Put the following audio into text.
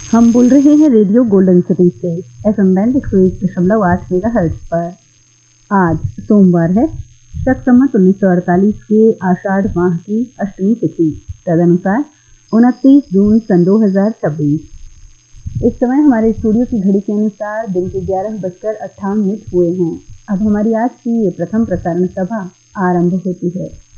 हम बोल रहे हैं रेडियो गोल्डन सिटी से FM बैंड 101.8 मेगाहर्ट्ज पर। आज सोमवार है, शक संवत 1948 के आषाढ़ माह की अष्टमी तिथि, तदनुसार 29 जून सन 2026। इस समय हमारे स्टूडियो की घड़ी के अनुसार दिन के 11:58 हुए हैं। अब हमारी आज की ये प्रथम प्रसारण सभा आरंभ होती है।